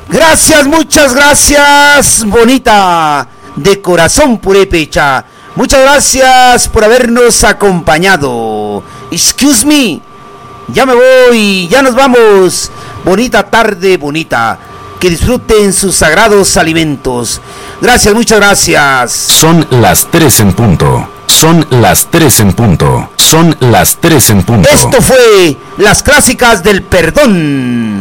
Gracias, muchas gracias, bonita, de corazón purépecha. Muchas gracias por habernos acompañado. Excuse me, ya me voy, ya nos vamos. Bonita tarde, bonita. Que disfruten sus sagrados alimentos. Gracias, muchas gracias. Son las 3 en punto. Son las 3 en punto. Son las 3 en punto. Esto fue Las Clásicas del Perdón.